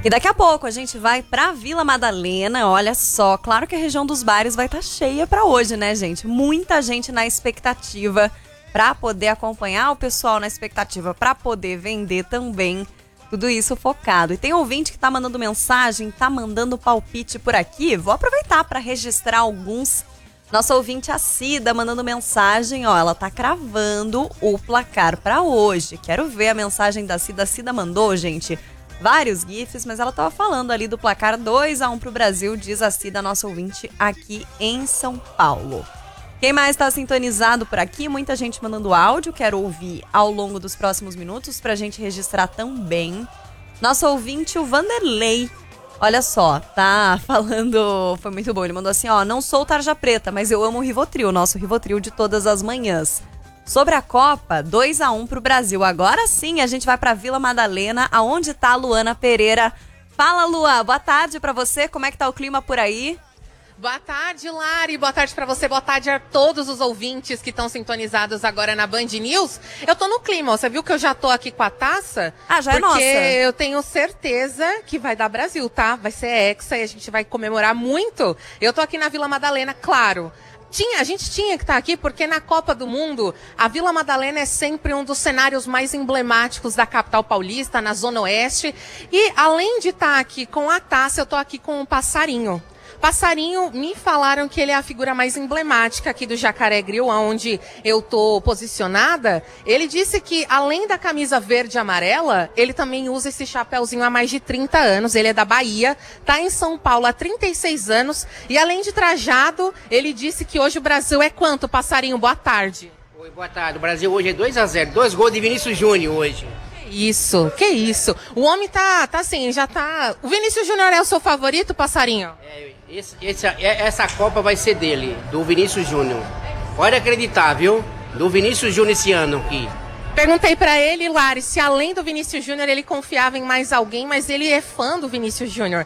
E daqui a pouco a gente vai pra Vila Madalena, olha só, claro que a região dos bares vai estar cheia pra hoje, né, gente? Muita gente na expectativa pra poder acompanhar o pessoal, na expectativa pra poder vender também, tudo isso focado. E tem ouvinte que tá mandando mensagem, tá mandando palpite por aqui, vou aproveitar pra registrar alguns. Nossa ouvinte, a Cida, mandando mensagem, ó, ela tá cravando o placar pra hoje. Quero ver a mensagem da Cida. A Cida mandou, gente, vários GIFs, mas ela tava falando ali do placar 2-1 pro Brasil, diz a Cida, nossa ouvinte, aqui em São Paulo. Quem mais tá sintonizado por aqui? Muita gente mandando áudio, quero ouvir ao longo dos próximos minutos pra gente registrar também. Nosso ouvinte, o Vanderlei, olha só, tá falando, foi muito bom, ele mandou assim, ó, não sou tarja preta, mas eu amo o Rivotril, nosso Rivotril de todas as manhãs. Sobre a Copa, 2-1 pro Brasil. Agora sim, a gente vai pra Vila Madalena, aonde tá a Luana Pereira. Fala, Luan, boa tarde pra você, como é que tá o clima por aí? Boa tarde, Lari. Boa tarde pra você. Boa tarde a todos os ouvintes que estão sintonizados agora na Band News. Eu tô no clima. Você viu que eu já tô aqui com a taça? Ah, já é nossa. Porque eu tenho certeza que vai dar Brasil, tá? Vai ser hexa e a gente vai comemorar muito. Eu tô aqui na Vila Madalena, claro. A gente tinha que estar aqui porque na Copa do Mundo, a Vila Madalena é sempre um dos cenários mais emblemáticos da capital paulista, na Zona Oeste. E além de estar aqui com a taça, eu tô aqui com um passarinho. Passarinho, me falaram que ele é a figura mais emblemática aqui do Jacaré Grill, onde eu tô posicionada. Ele disse que, além da camisa verde e amarela, ele também usa esse chapéuzinho há mais de 30 anos. Ele é da Bahia, tá em São Paulo há 36 anos. E além de trajado, ele disse que hoje o Brasil é quanto, Passarinho? Boa tarde. Oi, boa tarde. O Brasil hoje é 2-0. 2 gols de Vinícius Júnior hoje. Que isso. O homem tá assim, já tá... O Vinícius Júnior é o seu favorito, Passarinho? Essa Copa vai ser dele, do Vinícius Júnior. Pode acreditar, viu? Do Vinícius Júnior esse ano aqui. Perguntei pra ele, Lari, se além do Vinícius Júnior ele confiava em mais alguém, mas ele é fã do Vinícius Júnior.